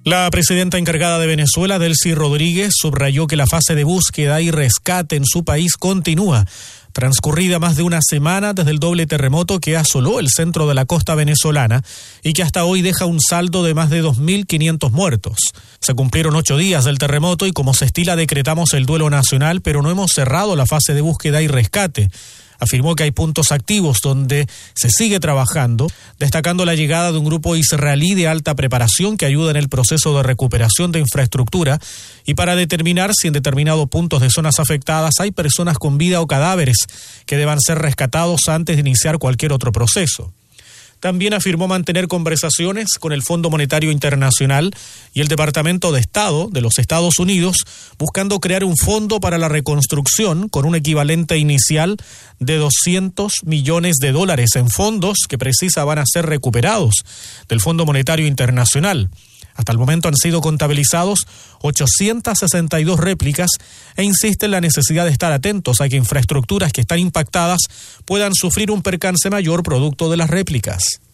La presidenta encargada de Venezuela, Delcy Rodríguez, subrayó que la fase de búsqueda y rescate en su país continúa, transcurrida más de una semana desde el doble terremoto que asoló el centro de la costa venezolana y que hasta hoy deja un saldo de más de 2.500 muertos. Se cumplieron 8 días del terremoto y como se estila decretamos el duelo nacional, pero no hemos cerrado la fase de búsqueda y rescate. Afirmó que hay puntos activos donde se sigue trabajando, destacando la llegada de un grupo israelí de alta preparación que ayuda en el proceso de recuperación de infraestructura y para determinar si en determinados puntos de zonas afectadas hay personas con vida o cadáveres que deban ser rescatados antes de iniciar cualquier otro proceso. También afirmó mantener conversaciones con el Fondo Monetario Internacional y el Departamento de Estado de los Estados Unidos, buscando crear un fondo para la reconstrucción con un equivalente inicial de $200 millones en fondos que precisa van a ser recuperados del Fondo Monetario Internacional. Hasta el momento han sido contabilizados 862 réplicas e insiste en la necesidad de estar atentos a que infraestructuras que están impactadas puedan sufrir un percance mayor producto de las réplicas.